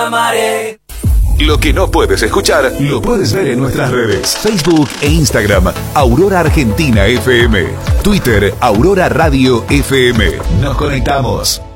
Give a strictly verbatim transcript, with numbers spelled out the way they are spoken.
amaré. Lo que no puedes escuchar, lo puedes ver en nuestras redes. Facebook e Instagram, Aurora Argentina F M. Twitter, Aurora Radio F M. Nos conectamos.